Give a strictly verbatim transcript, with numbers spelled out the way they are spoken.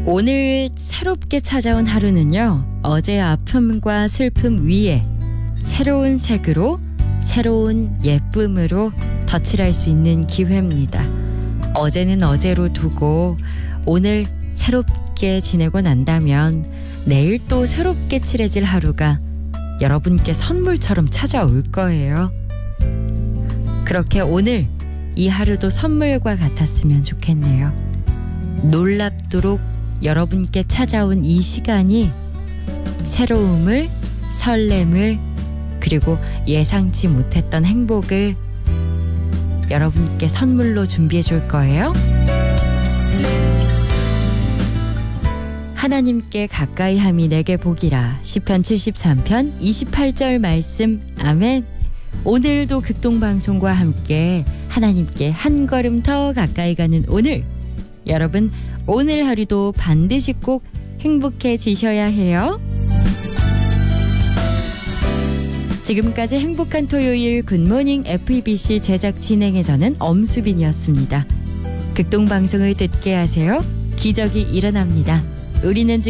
오늘 새롭게 찾아온 하루는요, 어제의 아픔과 슬픔 위에 새로운 색으로, 새로운 예쁨으로 덧칠할 수 있는 기회입니다. 어제는 어제로 두고 오늘 새롭게 지내고 난다면 내일 또 새롭게 칠해질 하루가 여러분께 선물처럼 찾아올 거예요. 그렇게 오늘 이 하루도 선물과 같았으면 좋겠네요. 놀랍도록 여러분께 찾아온 이 시간이 새로움을, 설렘을, 그리고 예상치 못했던 행복을 여러분께 선물로 준비해 줄 거예요. 하나님께 가까이 함이 내게 복이라. 시편 칠십삼 편 이십팔 절 말씀. 아멘. 오늘도 극동방송과 함께 하나님께 한 걸음 더 가까이 가는 오늘. 여러분, 오늘 하루도 반드시 꼭 행복해지셔야 해요. 지금까지 행복한 토요일 굿모닝 에프이비씨 제작 진행의 저는 엄수빈이었습니다. 극동방송을 듣게 하세요. 기적이 일어납니다. 우리는 지금